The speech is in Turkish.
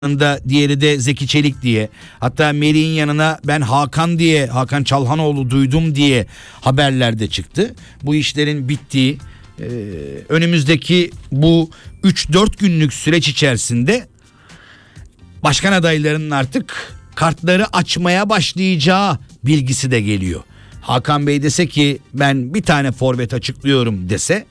yanında diğeri de Zeki Çelik diye, hatta Melih'in yanına ben Hakan diye, Hakan Çalhanoğlu duydum diye haberler de çıktı. Bu işlerin bittiği, önümüzdeki bu 3-4 günlük süreç içerisinde başkan adaylarının artık kartları açmaya başlayacağı bilgisi de geliyor. Hakan Bey dese ki ben bir tane forvet açıklıyorum dese,